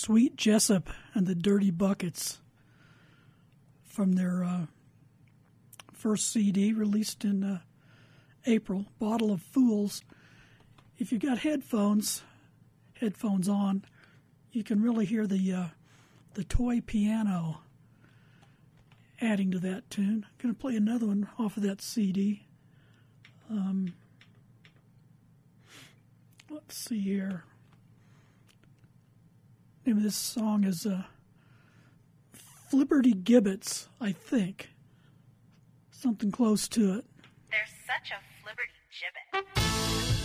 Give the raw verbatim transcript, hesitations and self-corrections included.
Sweet Jessup and the Dirty Buckets from their uh, first C D released in uh, April, Bottle of Fools. If you got headphones, headphones on, you can really hear the uh, the toy piano adding to that tune. I'm going to play another one off of that C D. Um, let's see here. The name of this song is uh, Flibberty Gibbets, I think. Something close to it. There's such a flibberty gibbet.